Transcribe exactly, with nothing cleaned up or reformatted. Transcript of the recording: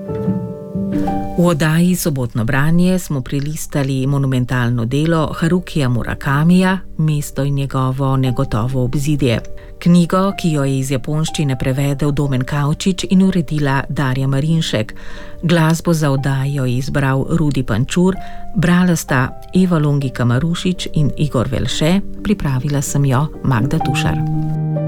V oddaji Sobotno branje smo prilistali monumentalno delo Harukija Murakamija Mesto in njegovo negotovo obzidje. Knjigo, ki jo je iz japonščine prevedel Domen Kavčič in uredila Darja Marinšek. Glasbo za oddajo je izbral Rudi Pančur, brala sta Eva Longika Marušič in Igor Velše, pripravila sem jo Magda Tušar.